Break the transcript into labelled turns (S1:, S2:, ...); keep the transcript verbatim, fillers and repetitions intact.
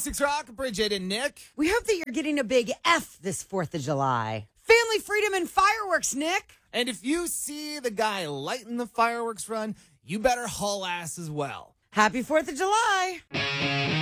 S1: ninety-six Rock, Bridget and Nick.
S2: We hope that you're getting a big F this fourth of July. Family, freedom, and fireworks, Nick.
S1: And if you see the guy lighting the fireworks run, you better haul ass as well.
S2: Happy fourth of July.